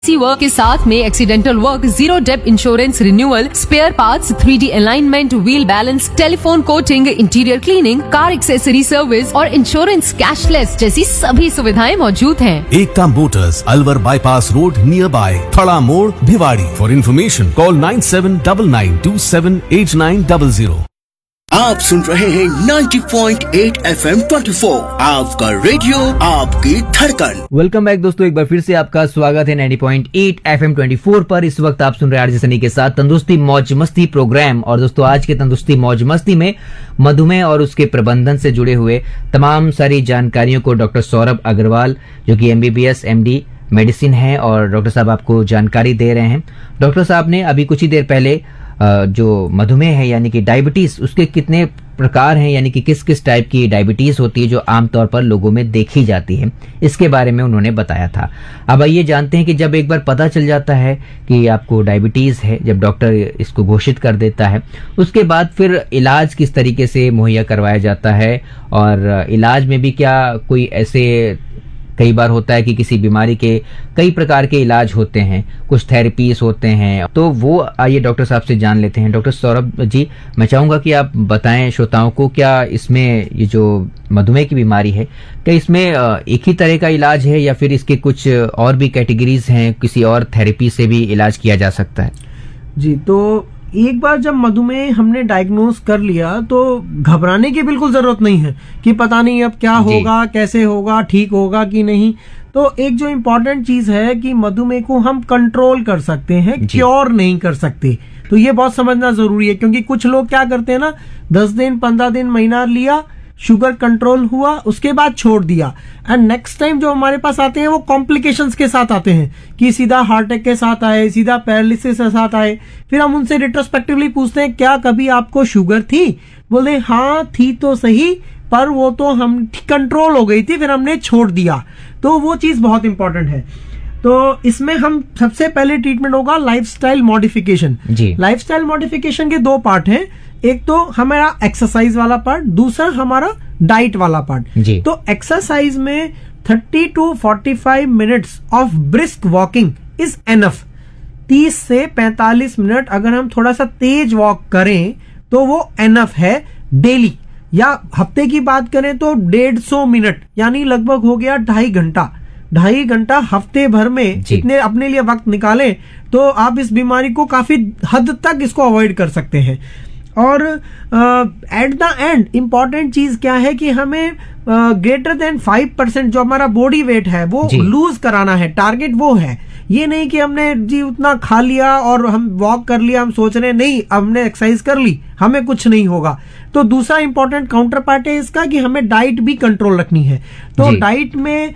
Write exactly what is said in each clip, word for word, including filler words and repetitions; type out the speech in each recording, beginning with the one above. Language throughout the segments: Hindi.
वर्क के साथ में accidental work, zero Depp insurance renewal, spare parts, three D alignment, wheel balance, telephone coaching, interior cleaning, car accessory service और इंश्योरेंस कैशलेस जैसी सभी सुविधाएं मौजूद हैं। एकता Motors, Alwar bypass road, near by थड़ा मोड़, Bhiwadi. For information call nine seven double nine to seven eight nine double zero. आप सुन रहे हैं ninety point eight F M twenty four, आपका रेडियो, आपकी धड़कन। वेलकम बैक दोस्तों, एक बार फिर से आपका स्वागत है ninety point eight F M twenty four पर। इस वक्त आप सुन रहे हैं आरजे सनी के साथ तंदुरुस्ती मौज मस्ती प्रोग्राम। और दोस्तों आज के तंदुरुस्ती मौज मस्ती में मधुमेह और उसके प्रबंधन से जुड़े हुए तमाम सारी जानकारियों को डॉक्टर सौरभ अग्रवाल, जो कि एमबीबीएस एमडी मेडिसिन है, और डॉक्टर साहब आपको जानकारी दे रहे हैं। डॉक्टर साहब ने अभी कुछ ही देर पहले जो मधुमेह है यानी कि डायबिटीज, उसके कितने प्रकार हैं, यानी कि किस किस टाइप की डायबिटीज होती है जो आमतौर पर लोगों में देखी जाती है, इसके बारे में उन्होंने बताया था। अब आइए जानते हैं कि जब एक बार पता चल जाता है कि आपको डायबिटीज है, जब डॉक्टर इसको घोषित कर देता है, उसके बाद फिर इलाज किस तरीके से मुहैया करवाया जाता है, और इलाज में भी क्या कोई ऐसे कई बार होता है कि किसी बीमारी के कई प्रकार के इलाज होते हैं, कुछ थेरेपीज होते हैं, तो वो आइए डॉक्टर साहब से जान लेते हैं। डॉक्टर सौरभ जी, मैं चाहूंगा कि आप बताएं श्रोताओं को, क्या इसमें ये जो मधुमेह की बीमारी है, क्या इसमें एक ही तरह का इलाज है या फिर इसके कुछ और भी कैटेगरीज हैं, किसी और थेरेपी से भी इलाज किया जा सकता है? जी, तो एक बार जब मधुमेह हमने डायग्नोस कर लिया तो घबराने की बिल्कुल जरूरत नहीं है कि पता नहीं अब क्या होगा, कैसे होगा, ठीक होगा कि नहीं। तो एक जो इम्पोर्टेंट चीज है कि मधुमेह को हम कंट्रोल कर सकते हैं, क्योर नहीं कर सकते। तो ये बहुत समझना जरूरी है, क्योंकि कुछ लोग क्या करते हैं ना, दस दिन पंद्रह दिन महीना लिया, शुगर कंट्रोल हुआ, उसके बाद छोड़ दिया, एंड नेक्स्ट टाइम जो हमारे पास आते हैं वो कॉम्प्लिकेशंस के साथ आते हैं कि सीधा हार्ट अटैक के साथ आए, सीधा पैरालिसिस के साथ आए। फिर हम उनसे रिट्रोस्पेक्टिवली पूछते हैं क्या कभी आपको शुगर थी? बोले हाँ थी तो सही, पर वो तो हम कंट्रोल हो गई थी, फिर हमने छोड़ दिया। तो वो चीज बहुत इंपॉर्टेंट है। तो इसमें हम सबसे पहले ट्रीटमेंट होगा लाइफस्टाइल मॉडिफिकेशन। लाइफस्टाइल मॉडिफिकेशन के दो पार्ट हैं, एक तो हमारा एक्सरसाइज वाला पार्ट, दूसरा हमारा डाइट वाला पार्ट। तो एक्सरसाइज में thirty two forty five minutes of brisk walking is enough. तीस से पैंतालीस मिनट अगर हम थोड़ा सा तेज वॉक करें तो वो एनफ है डेली। या हफ्ते की बात करें तो डेढ़ सौ मिनट यानी लगभग हो गया ढाई घंटा। ढाई घंटा हफ्ते भर में इतने अपने लिए वक्त निकालें तो आप इस बीमारी को काफी हद तक इसको अवॉइड कर सकते हैं। और एट द एंड इम्पॉर्टेंट चीज क्या है कि हमें ग्रेटर देन फाइव परसेंट जो हमारा बॉडी वेट है वो लूज कराना है। टारगेट वो है, ये नहीं कि हमने जी उतना खा लिया और हम वॉक कर लिया, हम सोच रहे नहीं हमने एक्सरसाइज कर ली, हमें कुछ नहीं होगा। तो दूसरा इंपॉर्टेंट काउंटर पार्ट है इसका कि हमें डाइट भी कंट्रोल रखनी है। तो डाइट में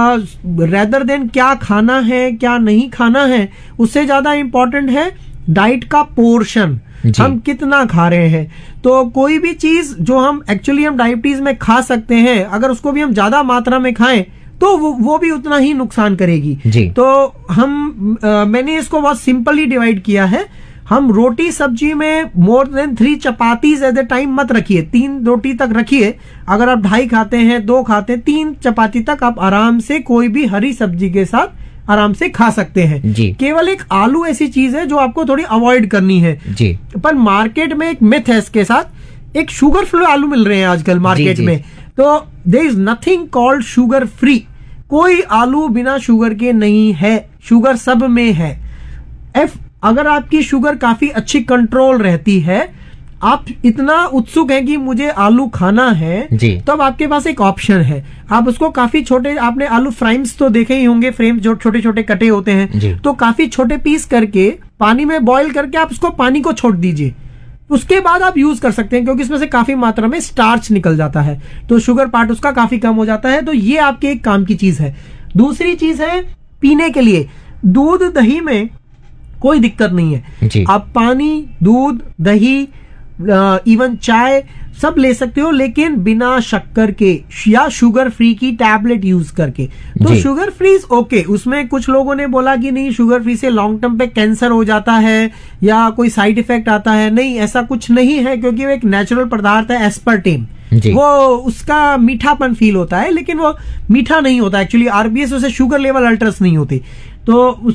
रेदर देन क्या खाना है क्या नहीं खाना है, उससे ज्यादा इंपॉर्टेंट है डाइट का पोर्शन, हम कितना खा रहे हैं। तो कोई भी चीज जो हम एक्चुअली हम डायबिटीज में खा सकते हैं, अगर उसको भी हम ज्यादा मात्रा में खाएं तो वो, वो भी उतना ही नुकसान करेगी। तो हम आ, मैंने इसको बहुत सिंपली डिवाइड किया है। हम रोटी सब्जी में more than three chapatis at the time मत रखिए, तीन रोटी तक रखिए। अगर आप ढाई खाते हैं, दो खाते हैं, तीन चपाती तक आप आराम से कोई भी हरी सब्जी के साथ आराम से खा सकते हैं। केवल एक आलू ऐसी चीज है जो आपको थोड़ी अवॉइड करनी है जी। पर मार्केट में एक मिथ है इसके साथ, एक शुगर फ्री आलू मिल रहे हैं आजकल मार्केट जी, में जी। तो there is nothing called sugar free. कोई आलू बिना शुगर के नहीं है, शुगर सब में है। एफ अगर आपकी शुगर काफी अच्छी कंट्रोल रहती है, आप इतना उत्सुक हैं कि मुझे आलू खाना है, तब तो आपके पास एक ऑप्शन है। आप उसको काफी छोटे, आपने आलू फ्राइम्स तो देखे ही होंगे, फ्रेम जो छोटे छोटे कटे होते हैं, तो काफी छोटे पीस करके पानी में बॉईल करके आप उसको पानी को छोड़ दीजिए, उसके बाद आप यूज कर सकते हैं, क्योंकि इसमें से काफी मात्रा में स्टार्च निकल जाता है, तो शुगर पार्ट उसका काफी कम हो जाता है। तो ये आपके एक काम की चीज है। दूसरी चीज है पीने के लिए, दूध दही में कोई दिक्कत नहीं है। आप पानी, दूध, दही, इवन चाय सब ले सकते हो, लेकिन बिना शक्कर के या शुगर फ्री की टैबलेट यूज करके। तो शुगर फ्री ओके, उसमें कुछ लोगों ने बोला कि नहीं शुगर फ्री से लॉन्ग टर्म पे कैंसर हो जाता है या कोई साइड इफेक्ट आता है। नहीं, ऐसा कुछ नहीं है, क्योंकि वो एक नेचुरल पदार्थ है एस्पर्टेम, वो उसका मीठापन फील होता है, लेकिन वो मीठा नहीं होता एक्चुअली। आरबीएस उसे शुगर लेवल अल्टर्स नहीं होती। तो